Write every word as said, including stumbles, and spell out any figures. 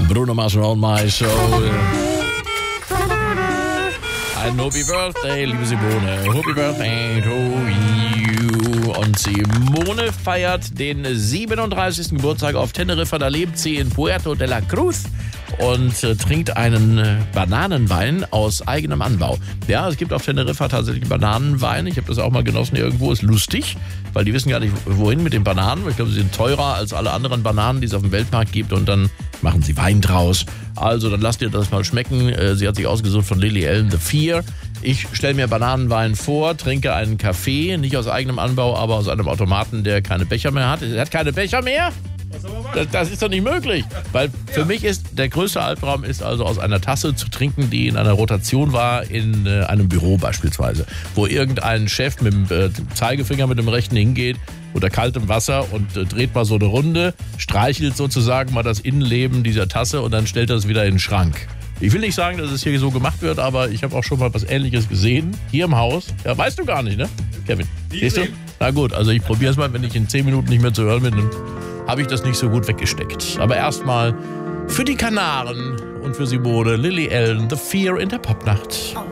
Bruno Mars on my show. Ein Happy Birthday, liebe Simone. Happy Birthday to you. Und Simone feiert den siebenunddreißigsten Geburtstag auf Teneriffa. Da lebt sie in Puerto de la Cruz und äh, trinkt einen äh, Bananenwein aus eigenem Anbau. Ja, es gibt auf Teneriffa tatsächlich Bananenwein. Ich habe das auch mal genossen irgendwo. Ist lustig, weil die wissen gar nicht, wohin mit den Bananen. Ich glaube, sie sind teurer als alle anderen Bananen, die es auf dem Weltmarkt gibt. Und dann machen sie Wein draus. Also, dann lasst ihr das mal schmecken. Äh, sie hat sich ausgesucht von Lily Allen, The Fear. Ich stelle mir Bananenwein vor, trinke einen Kaffee, nicht aus eigenem Anbau, aber aus einem Automaten, der keine Becher mehr hat. Er hat keine Becher mehr? Das, das ist doch nicht möglich. Weil für mich ist der größte Albtraum ist also aus einer Tasse zu trinken, die in einer Rotation war, in äh, einem Büro beispielsweise, wo irgendein Chef mit dem äh, Zeigefinger mit dem rechten hingeht unter kaltem Wasser und äh, dreht mal so eine Runde, streichelt sozusagen mal das Innenleben dieser Tasse und dann stellt er es wieder in den Schrank. Ich will nicht sagen, dass es hier so gemacht wird, aber ich habe auch schon mal was Ähnliches gesehen. Hier im Haus. Ja, weißt du gar nicht, ne, Kevin? Siehst du? Na gut, also ich probiere es mal, wenn ich in zehn Minuten nicht mehr zu hören bin, dann habe ich das nicht so gut weggesteckt. Aber erstmal für die Kanaren und für Simone, Lily Allen, The Fear in der Popnacht.